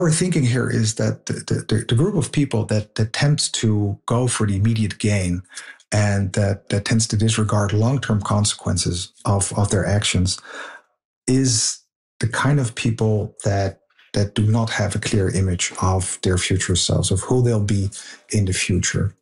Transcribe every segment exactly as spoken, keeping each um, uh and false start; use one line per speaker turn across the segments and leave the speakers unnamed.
we're thinking here is that the, the, the group of people that, that tends to go for the immediate gain and that, that tends to disregard long-term consequences of, of their actions is the kind of people that that do not have a clear image of their future selves, of who they'll be in the future.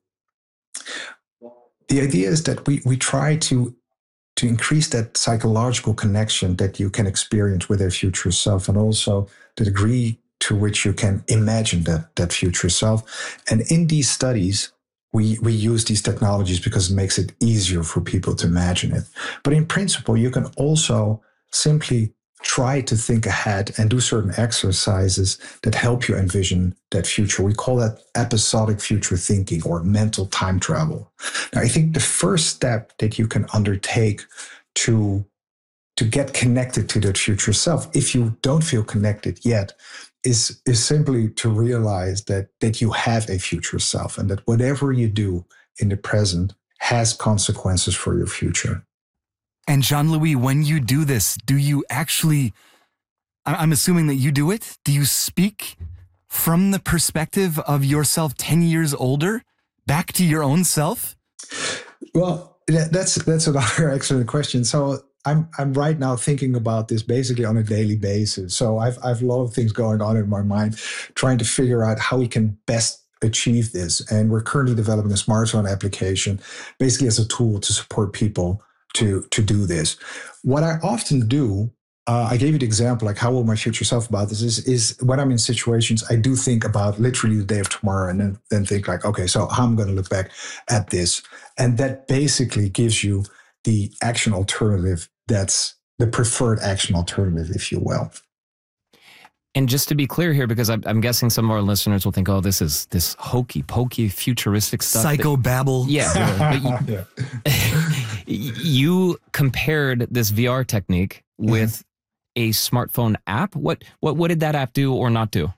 The idea is that we, we try to, to increase that psychological connection that you can experience with their future self, and also the degree to which you can imagine that, that future self. And in these studies, we, we use these technologies because it makes it easier for people to imagine it. But in principle, you can also simply try to think ahead and do certain exercises that help you envision that future. We call that episodic future thinking or mental time travel. Now, I think the first step that you can undertake to, to get connected to that future self, if you don't feel connected yet, is, is simply to realize that, that you have a future self and that whatever you do in the present has consequences for your future.
And Jean-Louis, when you do this, do you actually, I'm assuming that you do it, do you speak from the perspective of yourself ten years older back to your own self?
Well, that's that's another excellent question. So I'm I'm right now thinking about this basically on a daily basis. So I've I've a lot of things going on in my mind, trying to figure out how we can best achieve this. And we're currently developing a smartphone application, basically as a tool to support people to, to do this. What I often do, uh, I gave you the example, like how will my future self about this is, is when I'm in situations, I do think about literally the day of tomorrow and then, then think like, okay, so how I'm going to look back at this. And that basically gives you the action alternative that's the preferred action alternative, if you will.
And just to be clear here, because I'm, I'm guessing some of our listeners will think, oh, this is this hokey pokey futuristic stuff.
Psychobabble.
Yeah. But you, yeah. You compared this V R technique with mm-hmm. a smartphone app. What, what, what did that app do or not do?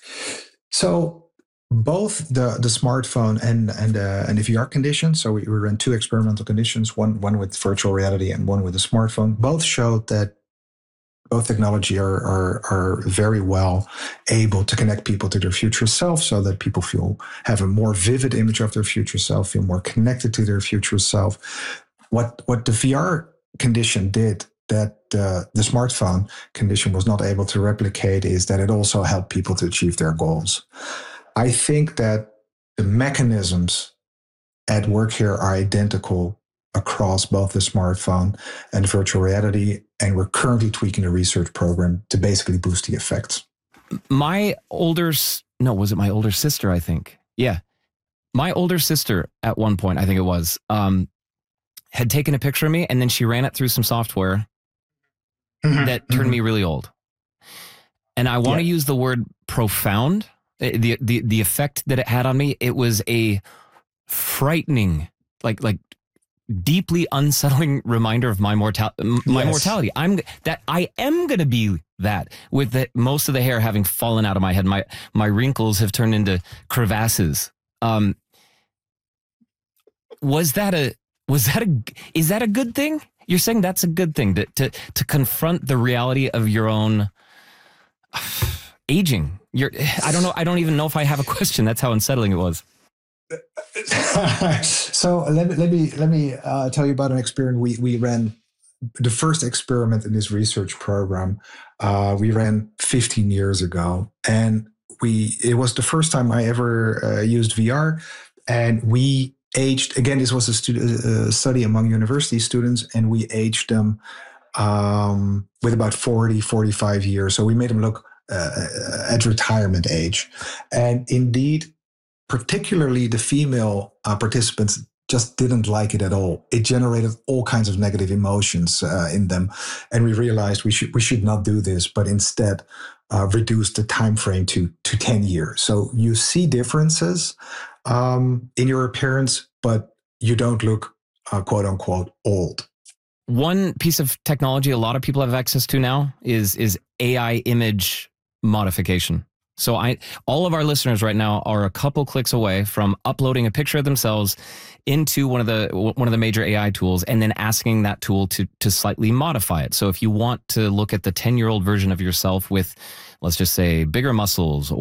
So both the, the smartphone and and uh, and the V R condition, so we, we ran two experimental conditions, one, one with virtual reality and one with a smartphone, both showed that both technology are, are are very well able to connect people to their future self so that people feel have a more vivid image of their future self, feel more connected to their future self. What what the V R condition did that uh, the smartphone condition was not able to replicate is that it also helped people to achieve their goals. I think that the mechanisms at work here are identical across both the smartphone and virtual reality, and we're currently tweaking the research program to basically boost the effects.
My older, no, was it my older sister, I think? Yeah. My older sister at one point, I think it was, um, had taken a picture of me and then she ran it through some software mm-hmm. that turned mm-hmm. me really old. And I want to yeah. use the word profound, the, the, the effect that it had on me. It was a frightening, like, like, deeply unsettling reminder of my mortal my yes. mortality. I'm that I am going to be that, with the, most of the hair having fallen out of my head. My my wrinkles have turned into crevasses. Um, was that a was that a is that a good thing? You're saying that's a good thing to to to confront the reality of your own uh, aging. You're I don't know. I don't even know if I have a question. That's how unsettling it was.
So let me let me let me uh, tell you about an experiment we we ran. The first experiment in this research program uh, we ran fifteen years ago, and we it was the first time I ever uh, used V R, and we aged again. This was a, stu- a study among university students, and we aged them um, with about forty, forty-five years. So we made them look uh, at retirement age, and indeed, particularly the female uh, participants just didn't like it at all. It generated all kinds of negative emotions uh, in them, and we realized we should we should not do this, but instead uh, reduce the time frame to to ten years. So you see differences um, in your appearance, but you don't look uh, quote unquote old.
One piece of technology a lot of people have access to now is is A I image modification. So I, all of our listeners right now are a couple clicks away from uploading a picture of themselves into one of the one of the major A I tools, and then asking that tool to to slightly modify it. So if you want to look at the ten-year-old version of yourself with let's just say bigger muscles